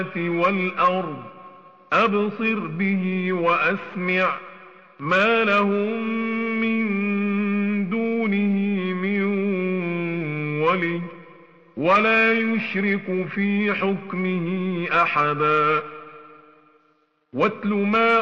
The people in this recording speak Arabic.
والأرض أبصر به وأسمع ما لهم من دونه من ولي ولا يشرك في حكمه أحدا واتل ما